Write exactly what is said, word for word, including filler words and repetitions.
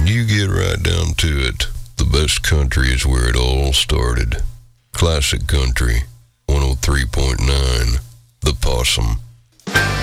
you get right down to it, the best country is where it all started. Classic Country, one oh three point nine, The Possum.